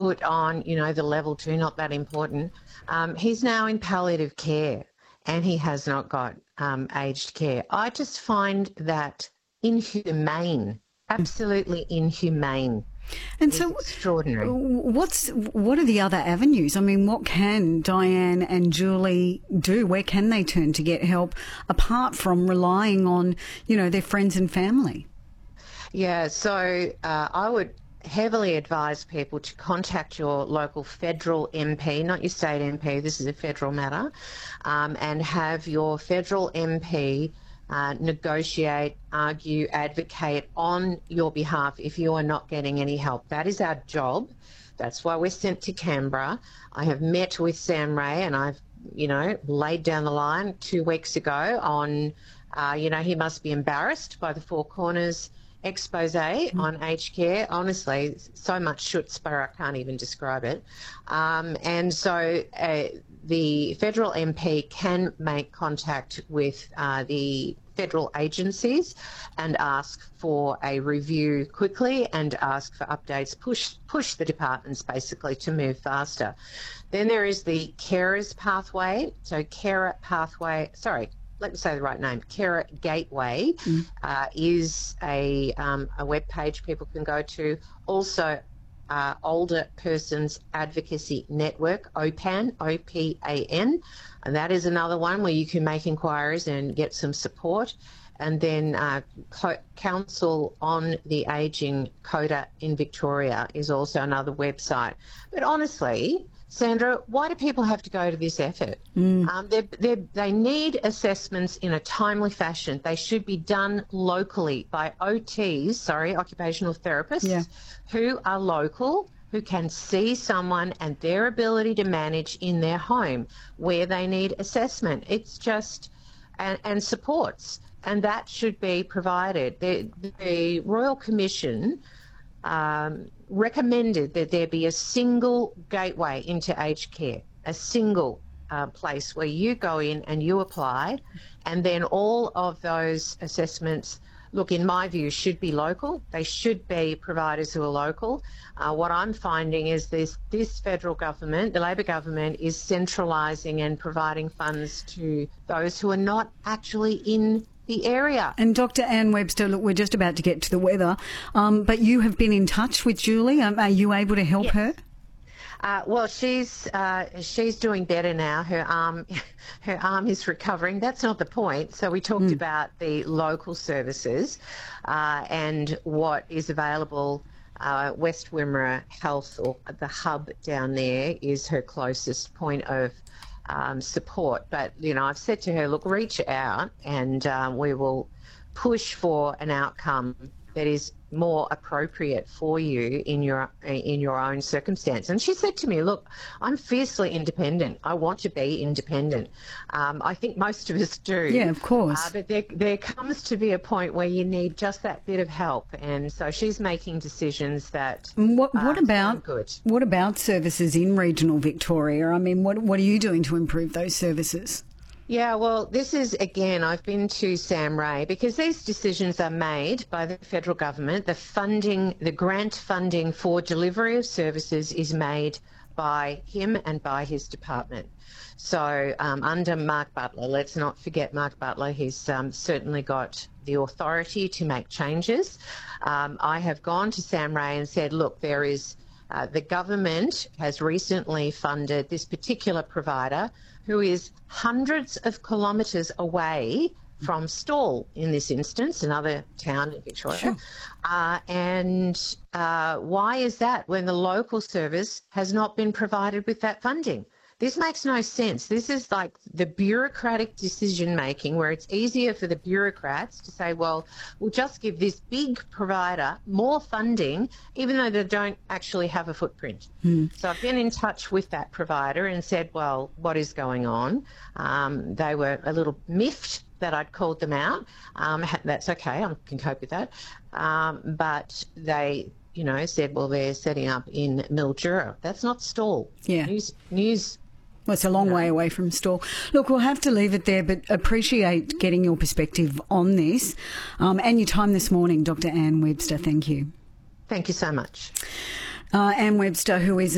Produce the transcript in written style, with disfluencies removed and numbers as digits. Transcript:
put on, the level 2, not that important. He's now in palliative care and he has not got aged care. I just find that inhumane, absolutely inhumane. And so, extraordinary. What are the other avenues? I mean, what can Diane and Julie do? Where can they turn to get help apart from relying on, their friends and family? Yeah, so I would heavily advise people to contact your local federal MP, not your state MP, this is a federal matter, and have your federal MP negotiate, argue, advocate on your behalf if you are not getting any help. That is our job. That's why we're sent to Canberra. I have met with Sam Ray and I've, laid down the line 2 weeks ago on, he must be embarrassed by the Four Corners expose on aged care. Honestly, so much chutzpah, I can't even describe it. And so the federal MP can make contact with the federal agencies and ask for a review quickly and ask for updates, push the departments basically to move faster. Then there is the carers pathway. So carer pathway, let me say the right name. Carer Gateway is a web page people can go to. Also, Older Persons Advocacy Network, OPAN, O-P-A-N, and that is another one where you can make inquiries and get some support. And then Council on the Ageing CODA in Victoria is also another website. But honestly, Sandra, why do people have to go to this effort? They need assessments in a timely fashion. They should be done locally by OTs, occupational therapists, who are local, who can see someone and their ability to manage in their home where they need assessment. It's just, and supports, and that should be provided. The Royal Commission recommended that there be a single gateway into aged care, a single place where you go in and you apply, and then all of those assessments, look, in my view, should be local. They should be providers who are local. What I'm finding is this federal government, the Labor government, is centralising and providing funds to those who are not actually in the area. And Dr. Anne Webster, look, we're just about to get to the weather, but you have been in touch with Julie. Are you able to help her? Well, she's doing better now. Her arm is recovering. That's not the point. So we talked about the local services and what is available. West Wimmera Health, or the hub down there, is her closest point of support. But, I've said to her, look, reach out and we will push for an outcome that is more appropriate for you in your own circumstance. And she said to me, look, I'm fiercely independent. I want to be independent. I think most of us do. Yeah, of course. But there comes to be a point where you need just that bit of help. And so she's making decisions that what sound good. What about services in regional Victoria? I mean, what are you doing to improve those services? Yeah, well, this is, again, I've been to Sam Ray because these decisions are made by the federal government. The grant funding for delivery of services is made by him and by his department. So under Mark Butler, let's not forget Mark Butler, he's certainly got the authority to make changes. I have gone to Sam Ray and said, look, there is, the government has recently funded this particular provider who is hundreds of kilometres away from Stawell, in this instance, another town in Victoria. Sure. And why is that when the local service has not been provided with that funding? This makes no sense. This is like the bureaucratic decision-making where it's easier for the bureaucrats to say, well, we'll just give this big provider more funding, even though they don't actually have a footprint. So I've been in touch with that provider and said, well, what is going on? They were a little miffed that I'd called them out. That's okay, I can cope with that. But they said, well, they're setting up in Mildura. That's not Stawell. Yeah. News. Well, it's a long way away from Stawell. Look, we'll have to leave it there, but appreciate getting your perspective on this and your time this morning, Dr. Anne Webster. Thank you. Thank you so much. Anne Webster, who is